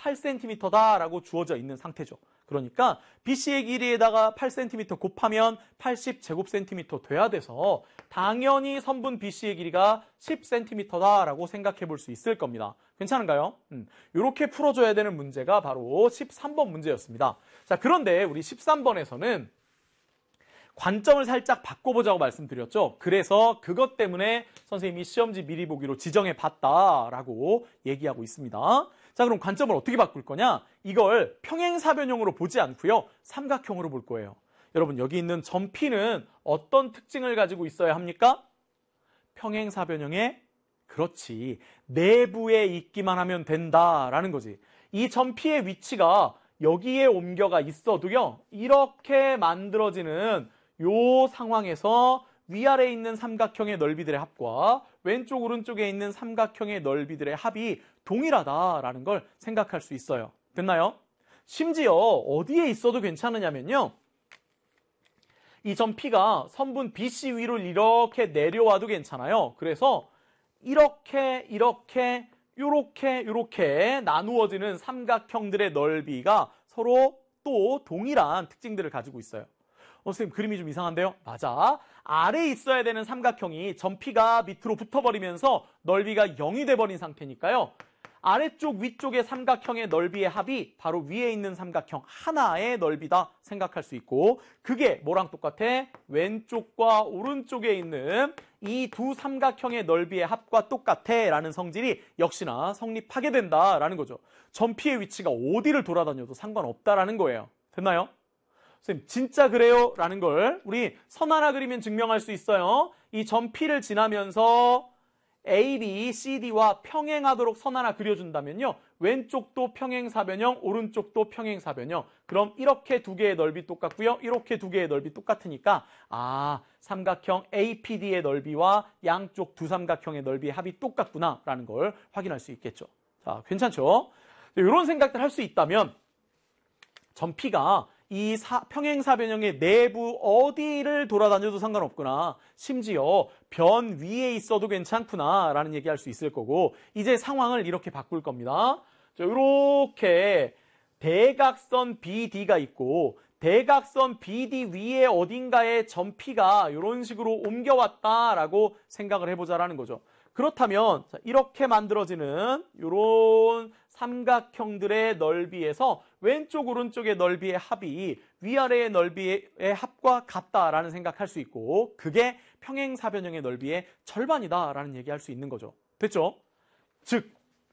8cm다라고 주어져 있는 상태죠. 그러니까 BC의 길이에다가 8cm 곱하면 80제곱cm 돼야 돼서 당연히 선분 BC의 길이가 10cm다라고 생각해 볼 수 있을 겁니다. 괜찮은가요? 이렇게 풀어줘야 되는 문제가 바로 13번 문제였습니다. 자, 그런데 우리 13번에서는 관점을 살짝 바꿔보자고 말씀드렸죠. 그래서 그것 때문에 선생님이 시험지 미리 보기로 지정해 봤다라고 얘기하고 있습니다. 자, 그럼 관점을 어떻게 바꿀 거냐? 이걸 평행사변형으로 보지 않고요. 삼각형으로 볼 거예요. 여러분, 여기 있는 점 P는 어떤 특징을 가지고 있어야 합니까? 평행사변형의 그렇지. 내부에 있기만 하면 된다라는 거지. 이 점 P의 위치가 여기에 옮겨가 있어도요. 이렇게 만들어지는 요 상황에서 위아래에 있는 삼각형의 넓이들의 합과 왼쪽 오른쪽에 있는 삼각형의 넓이들의 합이 동일하다라는 걸 생각할 수 있어요. 됐나요? 심지어 어디에 있어도 괜찮으냐면요. 이 점 P가 선분 BC 위로 이렇게 내려와도 괜찮아요. 그래서 이렇게 나누어지는 삼각형들의 넓이가 서로 또 동일한 특징들을 가지고 있어요. 선생님, 그림이 좀 이상한데요? 맞아. 아래에 있어야 되는 삼각형이 점 P가 밑으로 붙어버리면서 넓이가 0이 돼버린 상태니까요. 아래쪽 위쪽의 삼각형의 넓이의 합이 바로 위에 있는 삼각형 하나의 넓이다 생각할 수 있고, 그게 뭐랑 똑같아? 왼쪽과 오른쪽에 있는 이 두 삼각형의 넓이의 합과 똑같아 라는 성질이 역시나 성립하게 된다라는 거죠. 점 P의 위치가 어디를 돌아다녀도 상관없다라는 거예요. 됐나요? 선생님, 진짜 그래요? 라는 걸 우리 선 하나 그리면 증명할 수 있어요. 이 점 P를 지나면서 A, B, C, D와 평행하도록 선 하나 그려준다면요. 왼쪽도 평행사변형, 오른쪽도 평행사변형. 그럼 이렇게 두 개의 넓이 똑같고요. 이렇게 두 개의 넓이 똑같으니까 삼각형 APD의 넓이와 양쪽 두 삼각형의 넓이의 합이 똑같구나라는 걸 확인할 수 있겠죠. 자, 괜찮죠? 이런 생각들 할 수 있다면 점 P가 이 평행사변형의 내부 어디를 돌아다녀도 상관없구나. 심지어 변 위에 있어도 괜찮구나 라는 얘기할 수 있을 거고, 이제 상황을 이렇게 바꿀 겁니다. 이렇게 대각선 BD가 있고 대각선 BD 위에 어딘가에 점 P가 이런 식으로 옮겨왔다라고 생각을 해보자라는 거죠. 그렇다면 이렇게 만들어지는 이런 삼각형들의 넓이에서 왼쪽 오른쪽의 넓이의 합이 위아래의 넓이의 합과 같다라는 생각할 수 있고, 그게 평행사변형의 넓이의 절반이다라는 얘기할 수 있는 거죠. 됐죠? 즉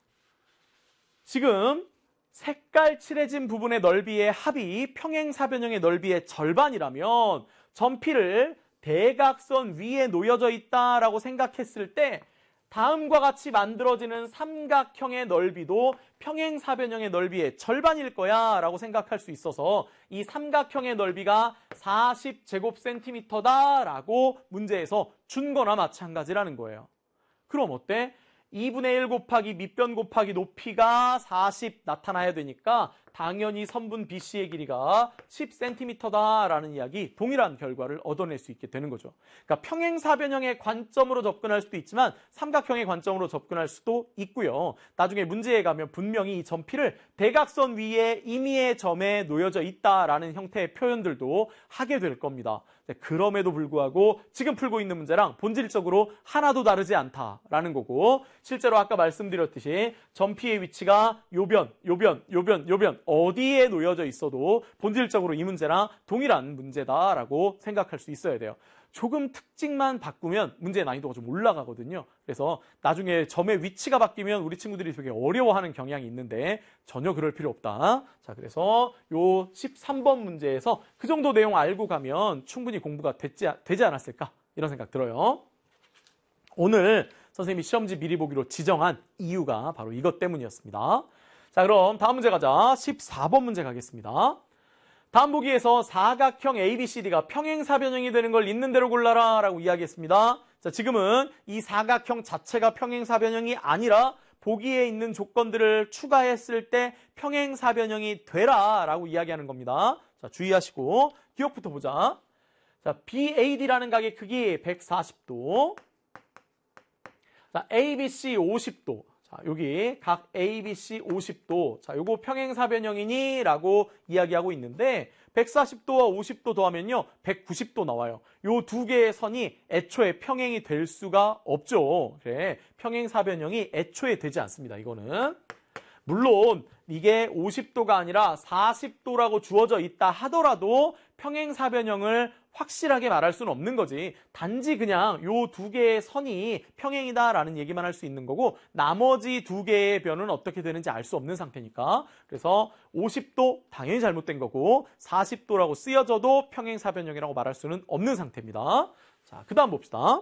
지금 색깔 칠해진 부분의 넓이의 합이 평행사변형의 넓이의 절반이라면 점 P를 대각선 위에 놓여져 있다라고 생각했을 때 다음과 같이 만들어지는 삼각형의 넓이도 평행사변형의 넓이의 절반일 거야 라고 생각할 수 있어서 이 삼각형의 넓이가 40제곱cm다 라고 문제에서 준 거나 마찬가지라는 거예요. 그럼 어때? 2분의 1 곱하기 밑변 곱하기 높이가 40 나타나야 되니까 당연히 선분 BC의 길이가 10cm다라는 이야기, 동일한 결과를 얻어낼 수 있게 되는 거죠. 그러니까 평행사변형의 관점으로 접근할 수도 있지만 삼각형의 관점으로 접근할 수도 있고요. 나중에 문제에 가면 분명히 이 점 P를 대각선 위에 임의의 점에 놓여져 있다라는 형태의 표현들도 하게 될 겁니다. 그럼에도 불구하고 지금 풀고 있는 문제랑 본질적으로 하나도 다르지 않다라는 거고, 실제로 아까 말씀드렸듯이 점 P의 위치가 요변 어디에 놓여져 있어도 본질적으로 이 문제랑 동일한 문제다라고 생각할 수 있어야 돼요. 조금 특징만 바꾸면 문제의 난이도가 좀 올라가거든요. 그래서 나중에 점의 위치가 바뀌면 우리 친구들이 되게 어려워하는 경향이 있는데 전혀 그럴 필요 없다. 자, 그래서 요 13번 문제에서 그 정도 내용 알고 가면 충분히 공부가 되지 않았을까? 이런 생각 들어요. 오늘 선생님이 시험지 미리 보기로 지정한 이유가 바로 이것 때문이었습니다. 자, 그럼 다음 문제 가자. 14번 문제 가겠습니다. 다음 보기에서 사각형 ABCD가 평행사변형이 되는 걸 있는 대로 골라라 라고 이야기했습니다. 자, 지금은 이 사각형 자체가 평행사변형이 아니라 보기에 있는 조건들을 추가했을 때 평행사변형이 되라 라고 이야기하는 겁니다. 자, 주의하시고 기억부터 보자. 자, BAD라는 각의 크기 140도. 자, ABC 50도. 자, 자, 여기 각 A, B, C 50도. 자, 요거 평행사변형이니? 라고 이야기하고 있는데 140도와 50도 더하면요. 190도 나와요. 요 두 개의 선이 애초에 평행이 될 수가 없죠. 그래, 평행사변형이 애초에 되지 않습니다. 이거는. 물론 이게 50도가 아니라 40도라고 주어져 있다 하더라도 평행사변형을 확실하게 말할 수는 없는 거지. 단지 그냥 요 두 개의 선이 평행이다라는 얘기만 할 수 있는 거고 나머지 두 개의 변은 어떻게 되는지 알 수 없는 상태니까. 그래서 50도 당연히 잘못된 거고 40도라고 쓰여져도 평행사변형이라고 말할 수는 없는 상태입니다. 자, 그 다음 봅시다.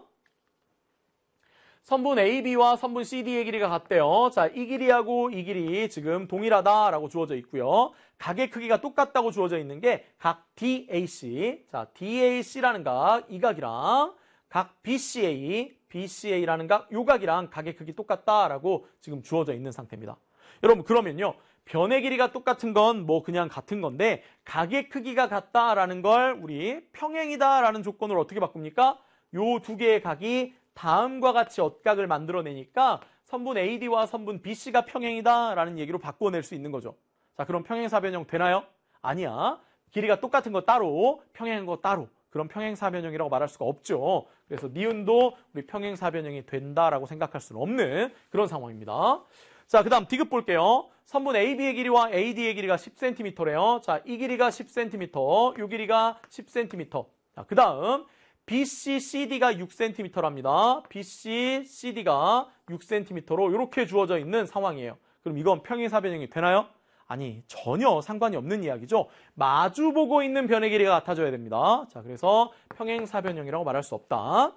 선분 AB와 선분 CD의 길이가 같대요. 자, 이 길이하고 이 길이 지금 동일하다라고 주어져 있고요. 각의 크기가 똑같다고 주어져 있는 게 각 DAC. 자, DAC라는 각, 이 각이랑 각 BCA, BCA라는 각, 요 각이랑 각의 크기 똑같다라고 지금 주어져 있는 상태입니다. 여러분, 그러면요. 변의 길이가 똑같은 건 뭐 그냥 같은 건데 각의 크기가 같다라는 걸 우리 평행이다라는 조건으로 어떻게 바꿉니까? 요 두 개의 각이 다음과 같이 엇각을 만들어내니까 선분 AD와 선분 BC가 평행이다라는 얘기로 바꿔낼 수 있는 거죠. 자, 그럼 평행사변형 되나요? 아니야. 길이가 똑같은 거 따로, 평행한 거 따로. 그럼 평행사변형이라고 말할 수가 없죠. 그래서 니은도 우리 평행사변형이 된다라고 생각할 수는 없는 그런 상황입니다. 자, 그 다음 디귿 볼게요. 선분 AB의 길이와 AD의 길이가 10cm래요. 자, 이 길이가 10cm, 이 길이가 10cm. 자, 그 다음 BC, CD가 6cm랍니다. BC, CD가 6cm로 이렇게 주어져 있는 상황이에요. 그럼 이건 평행사변형이 되나요? 아니, 전혀 상관이 없는 이야기죠. 마주보고 있는 변의 길이가 같아져야 됩니다. 자, 그래서 평행사변형이라고 말할 수 없다.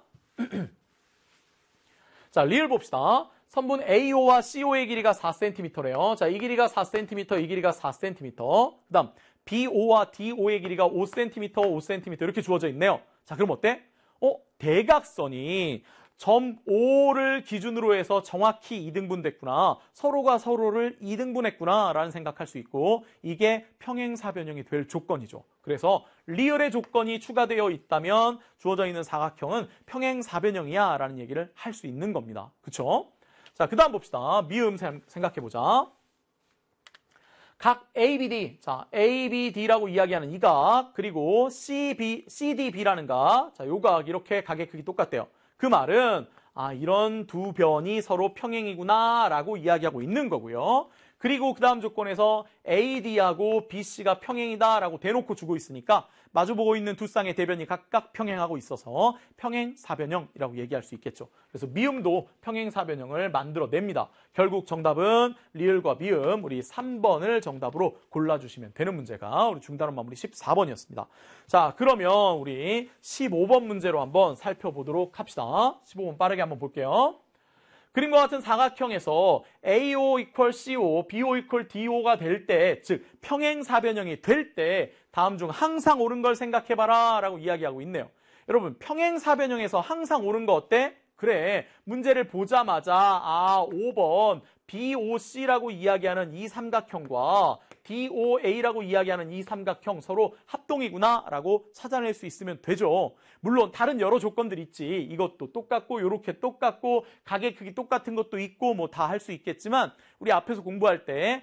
자, 리을 봅시다. 선분 AO와 CO의 길이가 4cm래요. 자, 이 길이가 4cm, 이 길이가 4cm. 그 다음 BO와 DO의 길이가 5cm, 5cm 이렇게 주어져 있네요. 자, 그럼 어때? 대각선이 점 O를 기준으로 해서 정확히 2등분 됐구나. 서로가 서로를 2등분했구나 라는 생각할 수 있고 이게 평행사변형이 될 조건이죠. 그래서 리을의 조건이 추가되어 있다면 주어져 있는 사각형은 평행사변형이야 라는 얘기를 할 수 있는 겁니다. 그쵸? 자, 그 다음 봅시다. 미음 생각해보자. 각 ABD, 자, ABD라고 이야기하는 이 각, 그리고 CDB라는 각, 자, 요 각 이렇게 각의 크기 똑같대요. 그 말은 이런 두 변이 서로 평행이구나 라고 이야기하고 있는 거고요. 그리고 그 다음 조건에서 AD하고 BC가 평행이다라고 대놓고 주고 있으니까 마주보고 있는 두 쌍의 대변이 각각 평행하고 있어서 평행사변형이라고 얘기할 수 있겠죠. 그래서 미음도 평행사변형을 만들어냅니다. 결국 정답은 리을과 미음 우리 3번을 정답으로 골라주시면 되는 문제가 우리 중단원 마무리 14번이었습니다. 자, 그러면 우리 15번 문제로 한번 살펴보도록 합시다. 15번 빠르게 한번 볼게요. 그림과 같은 사각형에서 AO equal CO, BO equal DO가 될 때, 즉 평행사변형이 될 때 다음 중 항상 옳은 걸 생각해봐라 라고 이야기하고 있네요. 여러분, 평행사변형에서 항상 옳은 거 어때? 그래, 문제를 보자마자 5번 BOC라고 이야기하는 이 삼각형과 DOA라고 이야기하는 이 삼각형 서로 합동이구나 라고 찾아낼 수 있으면 되죠. 물론 다른 여러 조건들 있지. 이것도 똑같고 이렇게 똑같고 각의 크기 똑같은 것도 있고 뭐 다 할 수 있겠지만 우리 앞에서 공부할 때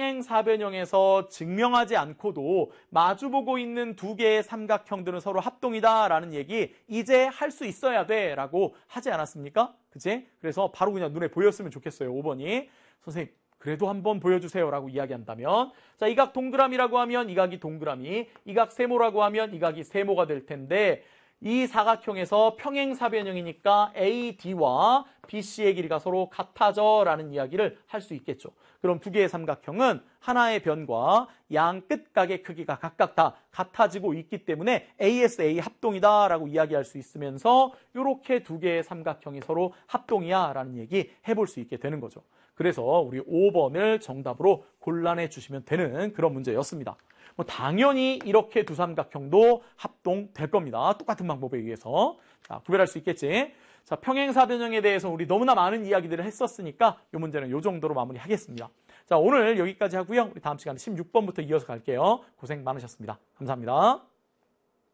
평행사변형에서 증명하지 않고도 마주보고 있는 두 개의 삼각형들은 서로 합동이다라는 얘기 이제 할 수 있어야 돼 라고 하지 않았습니까? 그치? 그래서 바로 그냥 눈에 보였으면 좋겠어요. 5번이. 선생님, 그래도 한번 보여주세요 라고 이야기한다면 자, 이 각 동그라미라고 하면 이 각이 동그라미, 이 각 세모라고 하면 이 각이 세모가 될 텐데 이 사각형에서 평행사변형이니까 AD와 BC의 길이가 서로 같아져 라는 이야기를 할 수 있겠죠. 그럼 두 개의 삼각형은 하나의 변과 양 끝각의 크기가 각각 다 같아지고 있기 때문에 ASA 합동이다 라고 이야기할 수 있으면서 이렇게 두 개의 삼각형이 서로 합동이야 라는 얘기 해볼 수 있게 되는 거죠. 그래서 우리 5번을 정답으로 골라내 주시면 되는 그런 문제였습니다. 당연히 이렇게 두 삼각형도 합동될 겁니다. 똑같은 방법에 의해서. 자, 구별할 수 있겠지. 자, 평행사변형에 대해서 우리 너무나 많은 이야기들을 했었으니까 이 문제는 이 정도로 마무리하겠습니다. 자, 오늘 여기까지 하고요. 우리 다음 시간에 16번부터 이어서 갈게요. 고생 많으셨습니다. 감사합니다.